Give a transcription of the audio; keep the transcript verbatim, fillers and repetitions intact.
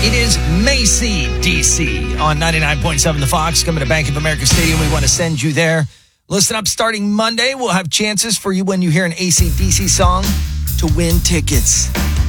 It is Macy D C on ninety-nine point seven The Fox, coming to Bank of America Stadium. We want to send you there. Listen up, starting Monday, we'll have chances for you when you hear an A C D C song to win tickets.